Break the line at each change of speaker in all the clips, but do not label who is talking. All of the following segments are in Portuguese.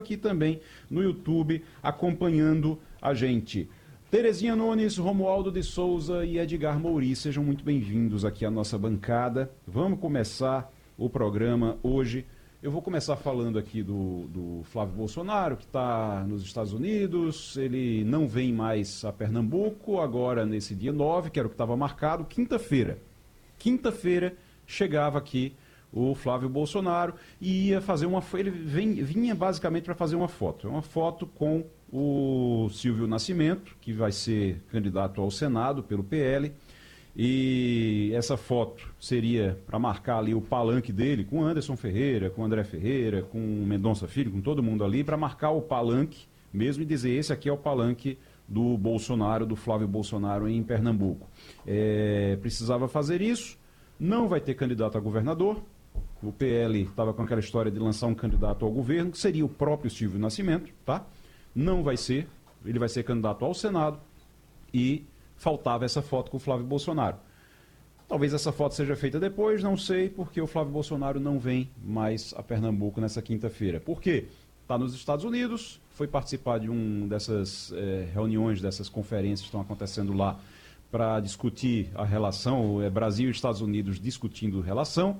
aqui também no YouTube acompanhando a gente. Terezinha Nunes, Romualdo de Souza e Edgar Mouri, sejam muito bem-vindos aqui à nossa bancada. Vamos começar o programa hoje. Eu vou começar falando aqui do Flávio Bolsonaro, que está nos Estados Unidos. Ele não vem mais a Pernambuco, agora nesse dia 9, que era o que estava marcado, quinta-feira. Quinta-feira chegava aqui o Flávio Bolsonaro e ia fazer vinha basicamente para fazer uma foto. É uma foto com o Silvio Nascimento, que vai ser candidato ao Senado pelo PL. E essa foto seria para marcar ali o palanque dele com Anderson Ferreira, com André Ferreira, com Mendonça Filho, com todo mundo ali, para marcar o palanque mesmo e dizer: esse aqui é o palanque do Bolsonaro, do Flávio Bolsonaro em Pernambuco. Precisava fazer isso, não vai ter candidato a governador. O PL estava com aquela história de lançar um candidato ao governo, que seria o próprio Silvio Nascimento, tá? Não vai ser, ele vai ser candidato ao Senado e faltava essa foto com o Flávio Bolsonaro. Talvez essa foto seja feita depois, não sei, porque o Flávio Bolsonaro não vem mais a Pernambuco nessa quinta-feira. Por quê? Está nos Estados Unidos, foi participar de dessas reuniões, dessas conferências que estão acontecendo lá para discutir a relação, Brasil e Estados Unidos discutindo relação,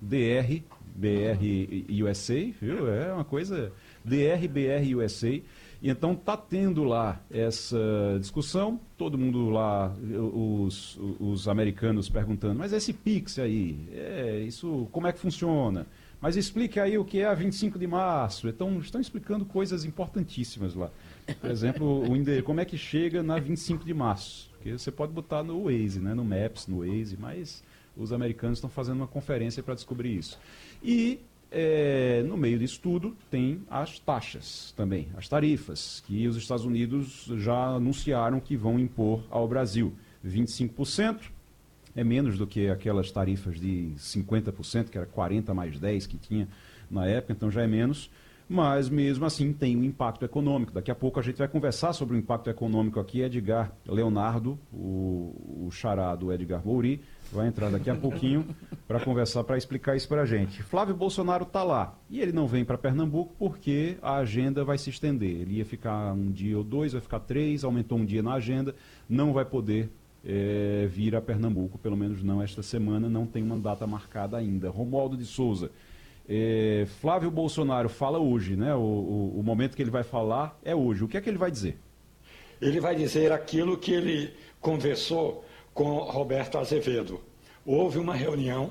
BR, USA, viu? É uma coisa, BR, USA. E então está tendo lá essa discussão, todo mundo lá, os americanos perguntando: mas esse Pix aí, isso como é que funciona? Mas explique aí o que é a 25 de março. Então, estão explicando coisas importantíssimas lá. Por exemplo, como é que chega na 25 de março? Porque você pode botar no Waze, né? No Maps, no Waze, mas os americanos estão fazendo uma conferência para descobrir isso. E no meio disso tudo tem as taxas também, as tarifas, que os Estados Unidos já anunciaram que vão impor ao Brasil. 25%, é menos do que aquelas tarifas de 50%, que era 40 mais 10 que tinha na época, então já é menos. Mas mesmo assim tem um impacto econômico. Daqui a pouco a gente vai conversar sobre o impacto econômico aqui. Edgar Leonardo, o xará do Edgar Mouri, vai entrar daqui a pouquinho para conversar, para explicar isso para a gente. Flávio Bolsonaro está lá e ele não vem para Pernambuco porque a agenda vai se estender. Ele ia ficar um dia ou dois, vai ficar 3, aumentou um dia na agenda, não vai poder vir a Pernambuco, pelo menos não esta semana, não tem uma data marcada ainda. Romualdo de Souza. Flávio Bolsonaro fala hoje, né? O momento que ele vai falar é hoje. O que é que ele vai dizer?
Ele vai dizer aquilo que ele conversou com Roberto Azevedo. Houve uma reunião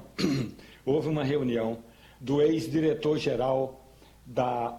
do ex-diretor-geral da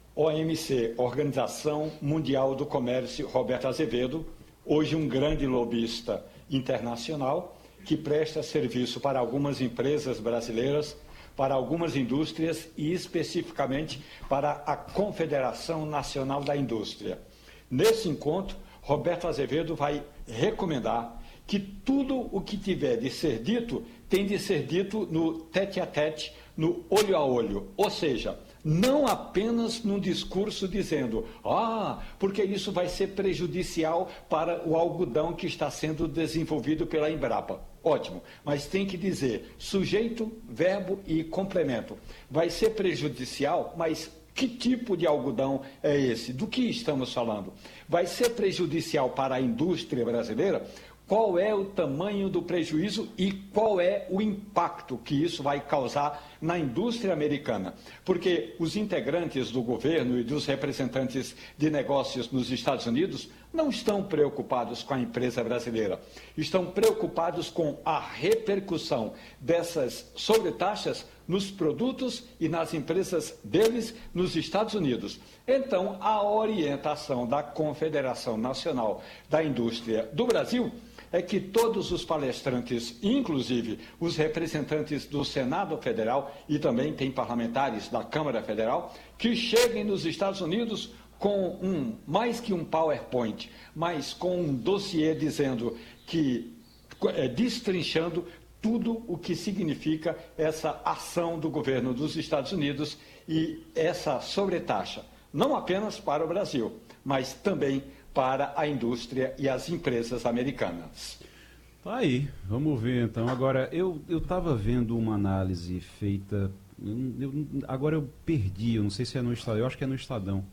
OMC, Organização Mundial do Comércio, Roberto Azevedo, hoje um grande lobista internacional que presta serviço para algumas empresas brasileiras, para algumas indústrias e especificamente para a Confederação Nacional da Indústria. Nesse encontro, Roberto Azevedo vai recomendar que tudo o que tiver de ser dito tem de ser dito no tete-a-tete, no olho a olho, ou seja, não apenas num discurso dizendo: porque isso vai ser prejudicial para o algodão que está sendo desenvolvido pela Embrapa. Ótimo, mas tem que dizer sujeito, verbo e complemento. Vai ser prejudicial, mas que tipo de algodão é esse? Do que estamos falando? Vai ser prejudicial para a indústria brasileira? Qual é o tamanho do prejuízo e qual é o impacto que isso vai causar na indústria americana? Porque os integrantes do governo e dos representantes de negócios nos Estados Unidos não estão preocupados com a empresa brasileira, estão preocupados com a repercussão dessas sobretaxas nos produtos e nas empresas deles nos Estados Unidos. Então, a orientação da Confederação Nacional da Indústria do Brasil é que todos os palestrantes, inclusive os representantes do Senado Federal e também tem parlamentares da Câmara Federal, que cheguem nos Estados Unidos com mais que um PowerPoint, mas com um dossiê dizendo que, destrinchando tudo o que significa essa ação do governo dos Estados Unidos e essa sobretaxa, não apenas para o Brasil, mas também para a indústria e as empresas americanas.
Tá aí, vamos ver então. Agora, eu estava vendo uma análise feita, agora eu perdi, eu não sei se é no Estadão, eu acho que é no Estadão,